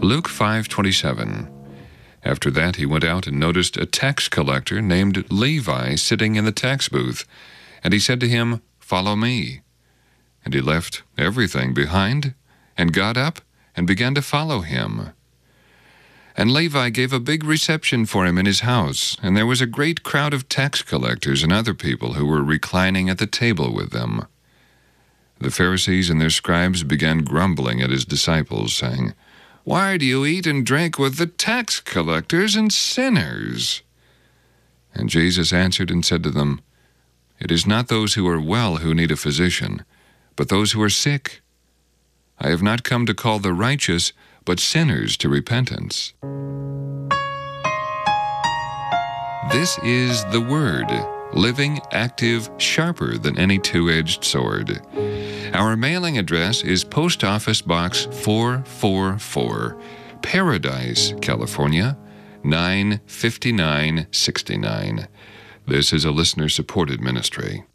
Luke 5:27. After that he went out and noticed a tax collector named Levi sitting in the tax booth, and he said to him, "Follow me." And he left everything behind and got up and began to follow him. And Levi gave a big reception for him in his house, and there was a great crowd of tax collectors and other people who were reclining at the table with them. The Pharisees and their scribes began grumbling at his disciples, saying, "Why do you eat and drink with the tax collectors and sinners?" And Jesus answered and said to them, "It is not those who are well who need a physician, but those who are sick. I have not come to call the righteous, but sinners to repentance." This is the Word, living, active, sharper than any two-edged sword. Our mailing address is Post Office Box 444, Paradise, California, 95969. This is a listener-supported ministry.